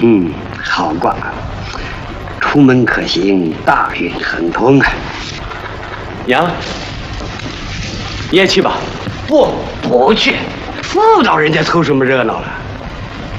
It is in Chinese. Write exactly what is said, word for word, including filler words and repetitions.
嗯，好卦，出门可行，大运亨通啊！ 娘，你也去吧。 不，不去。妇道人家凑什么热闹了？